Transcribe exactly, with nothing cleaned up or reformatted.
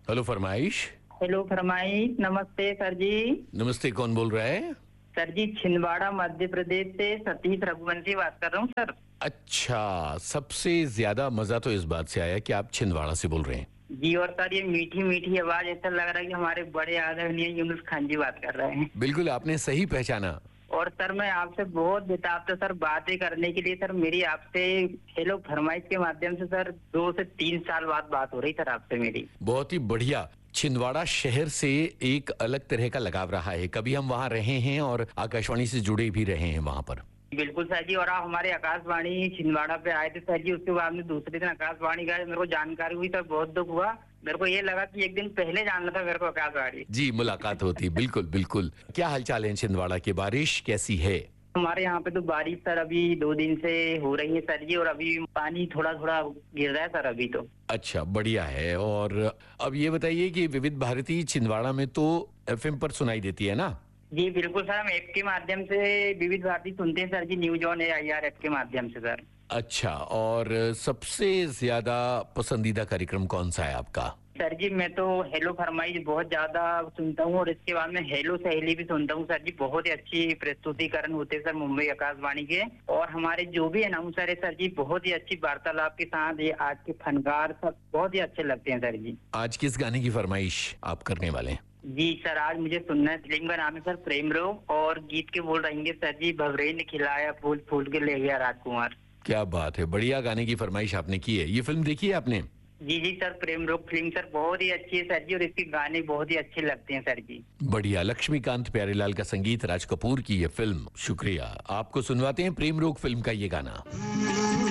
Hello फरमाइश। Hello फरमाइश। नमस्ते सर जी। नमस्ते, कौन बोल रहा है? सर जी छिंदवाड़ा मध्य प्रदेश से सतीश रघुवंशी बात कर रहा हूँ सर। अच्छा, सबसे ज्यादा मजा तो इस बात से आया कि आप छिंदवाड़ा से बोल रहे हैं। जी और सर ये मीठी मीठी आवाज ऐसा लग रहा है कि हमारे बड़े आदरणीय यूनुस खान जी बात कर रहे हैं। बिल्कुल, आपने सही पहचाना। और सर मैं आपसे बहुत बेताब था सर बातें करने के लिए। सर मेरी आपसे हेलो फरमाइश के माध्यम से सर दो से तीन साल बाद बात हो रही सर आपसे मेरी। बहुत ही बढ़िया। छिंदवाड़ा शहर से एक अलग तरह का लगाव रहा है, कभी हम वहाँ रहे हैं और आकाशवाणी से जुड़े भी रहे हैं वहाँ पर। बिल्कुल सर जी। और आप हमारे आकाशवाणी छिंदवाड़ा पे आए थे सर जी, उसके बाद में दूसरे दिन आकाशवाणी गए, मेरे को जानकारी हुई सर, बहुत दुख हुआ। मेरे को ये लगा कि एक दिन पहले जानना था मेरे को आकाशवाणी। जी, मुलाकात होती। बिल्कुल बिल्कुल। क्या हालचाल है छिंदवाड़ा की? बारिश कैसी है? हमारे यहाँ पे तो बारिश सर अभी दो दिन से हो रही है सर जी, और अभी पानी थोड़ा थोड़ा गिर रहा है सर अभी तो। अच्छा, बढ़िया है। और अब ये बताइए कि विविध भारती छिंदवाड़ा में तो एफएम पर सुनाई देती है ना? जी बिल्कुल सर, हम ऐप के माध्यम से विविध भारती सुनते हैं sir ji, news on A I R app के माध्यम से सर। अच्छा, और सबसे ज्यादा पसंदीदा कार्यक्रम कौन सा है आपका? सर जी मैं तो हेलो फरमाइश बहुत ज्यादा सुनता हूँ, और इसके बाद में हेलो सहेली भी सुनता हूँ सर जी। बहुत ही अच्छी प्रस्तुतिकरण होते हैं सर मुंबई आकाशवाणी के, और हमारे जो भी अनाउंसर है सर जी बहुत ही अच्छी वार्तालाप के साथ, ये आज के फनकार सब बहुत ही अच्छे लगते हैं सर जी। आज किस गाने की फरमाइश आप करने वाले हैं? जी सर आज मुझे सुनना है, फिल्म का नाम है सर प्रेम रोग, और गीत के बोल रहेंगे सर जी भवरे ने खिलाया फूल फूल के ले गया राजकुमार। क्या बात है, बढ़िया गाने की फरमाइश आपने की है। ये फिल्म देखी है आपने? जी जी सर, प्रेम रोग फिल्म सर बहुत ही अच्छी है सर जी, और इसके गाने बहुत ही अच्छे लगते हैं सर जी। बढ़िया। लक्ष्मीकांत प्यारेलाल का संगीत, राज कपूर की ये फिल्म। शुक्रिया। आपको सुनवाते हैं प्रेम रोग फिल्म का ये गाना।